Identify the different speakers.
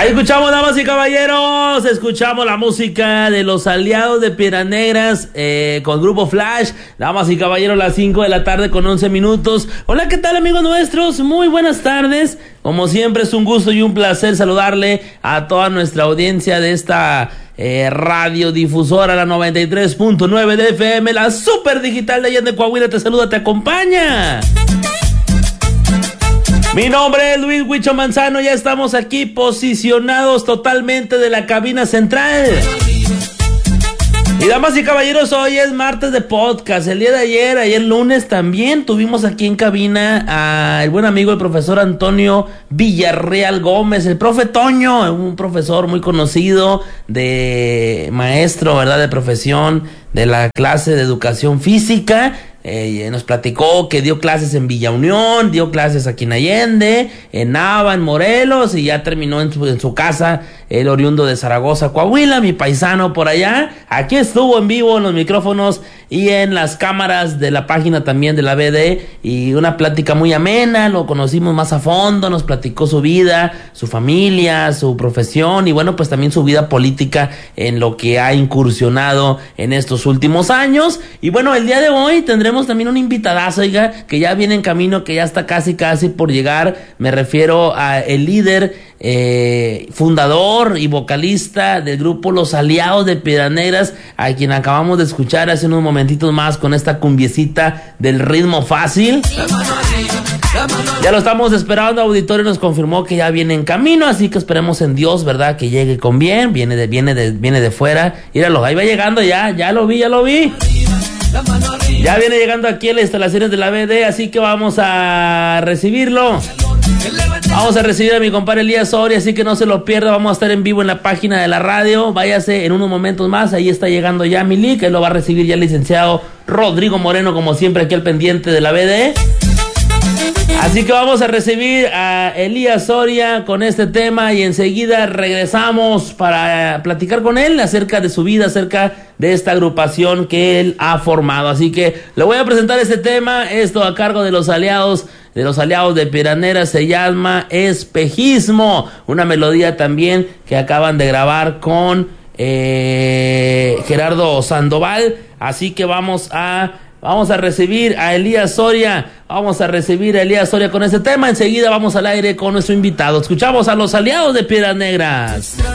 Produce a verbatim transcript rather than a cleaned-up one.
Speaker 1: Ahí escuchamos, damas y caballeros, escuchamos la música de los Aliados de Piedras Negras eh, con Grupo Flash. Damas y caballeros, las cinco de la tarde con once minutos. Hola, ¿qué tal, amigos nuestros? Muy buenas tardes. Como siempre es un gusto y un placer saludarle a toda nuestra audiencia de esta eh, radiodifusora, la noventa y tres punto nueve de F M, la super digital de Allende Coahuila. Te saluda, te acompaña. Mi nombre es Luis Huicho Manzano, ya estamos aquí posicionados totalmente de la cabina central. Y damas y caballeros, hoy es martes de podcast. El día de ayer, ayer lunes también tuvimos aquí en cabina al buen amigo el profesor Antonio Villarreal Gómez, el profe Toño, un profesor muy conocido, de maestro, ¿verdad?, de profesión, de la clase de educación física. Eh, nos platicó que dio clases en Villa Unión, dio clases aquí en Allende, en Nava, en Morelos, y ya terminó en su, en su casa, el oriundo de Zaragoza, Coahuila, mi paisano por allá. Aquí estuvo en vivo en los micrófonos y en las cámaras de la página también de la B D, y una plática muy amena, lo conocimos más a fondo, nos platicó su vida, su familia, su profesión, y bueno, pues también su vida política en lo que ha incursionado en estos últimos años. Y bueno, el día de hoy tendremos también un invitadazo, oiga, que ya viene en camino, que ya está casi casi por llegar. Me refiero a el líder, eh, fundador y vocalista del grupo Los Aliados de Piedras Negras, a quien acabamos de escuchar hace unos momentitos más con esta cumbiecita del ritmo fácil. Ya lo estamos esperando, auditorio nos confirmó que ya viene en camino, así que esperemos en Dios, ¿verdad?, que llegue con bien. Viene de, viene de, viene de fuera. Míralo, ahí va llegando ya, ya lo vi, ya lo vi. Ya viene llegando aquí a las instalaciones de la B D, así que vamos a recibirlo. Vamos a recibir a mi compadre Elías Soria, así que no se lo pierda. Vamos a estar en vivo en la página de la radio. Váyase en unos momentos más. Ahí está llegando ya Milik, él lo va a recibir ya el licenciado Rodrigo Moreno, como siempre aquí al pendiente de la B D. Así que vamos a recibir a Elías Soria con este tema y enseguida regresamos para platicar con él acerca de su vida, acerca de esta agrupación que él ha formado. Así que le voy a presentar este tema, esto a cargo de los aliados, de los aliados de Piedras Negras, se llama Espejismo, una melodía también que acaban de grabar con eh, Gerardo Sandoval. Así que vamos a... Vamos a recibir a Elías Soria, vamos a recibir a Elías Soria con este tema. Enseguida vamos al aire con nuestro invitado. Escuchamos a los Aliados de Piedras Negras.